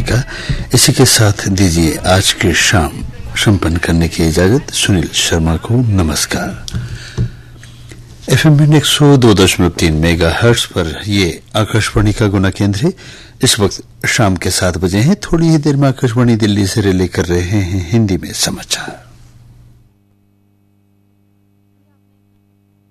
का इसी के साथ दीजिए आज की शाम संपन्न करने की इजाजत। सुनील शर्मा को नमस्कार। FM 102.3 मेगाहर्ट्ज पर ये आकाशवाणी का गुना केंद्र है। इस वक्त शाम के 7 बजे हैं। थोड़ी ही देर में आकाशवाणी दिल्ली से रिले कर रहे हैं हिंदी में समाचार।